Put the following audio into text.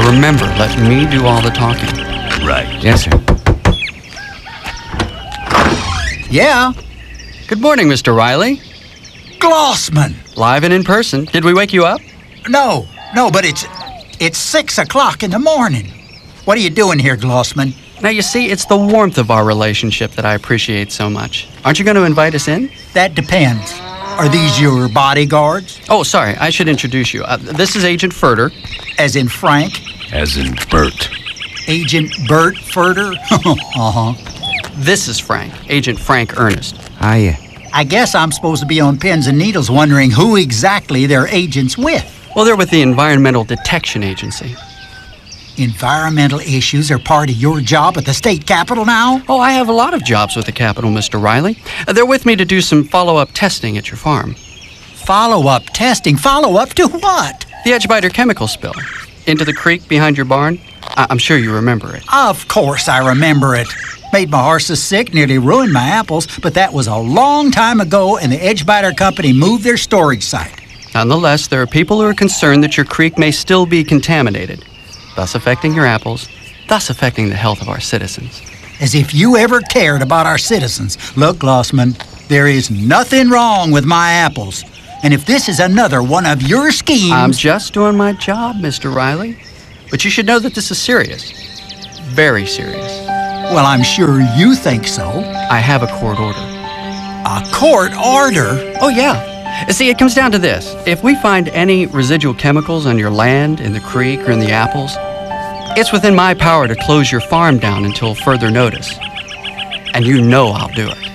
Now remember, let me do all the talking. Right. Yes, sir. Yeah, Good morning, Mr. Riley. Glossman. Live and in person. Did we wake you up? No, but it's 6 o'clock in the morning. What are you doing here, Glossman? Now, you see, it's the warmth of our relationship that I appreciate so much. Aren't you going to invite us in? That depends. Are these your bodyguards? Oh, sorry, I should introduce you. This is Agent Furter. As in Frank? As in Bert. Agent Bert Furter? Uh-huh. This is Frank, Agent Frank Ernest. Hiya. I guess I'm supposed to be on pins and needles wondering who exactly they're agents with. Well, they're with the Environmental Detection Agency. Environmental issues are part of your job at the state capitol now? Oh, I have a lot of jobs with the Capitol, Mr. Riley. They're with me to do some follow-up testing at your farm. Follow-up testing? Follow-up to what? The Edgebiter chemical spill. Into the creek behind your barn. I'm sure you remember it. Of course I remember it. Made my horses sick, nearly ruined my apples, but that was a long time ago, and the Edgebiter Company moved their storage site. Nonetheless, there are people who are concerned that your creek may still be contaminated, thus affecting your apples, thus affecting the health of our citizens. As if you ever cared about our citizens. Look, Glossman, there is nothing wrong with my apples. And if this is another one of your schemes... I'm just doing my job, Mr. Riley. But you should know that this is serious. Very serious. Well, I'm sure you think so. I have a court order. A court order? Oh, yeah. See, it comes down to this. If we find any residual chemicals on your land, in the creek, or in the apples, it's within my power to close your farm down until further notice. And you know I'll do it.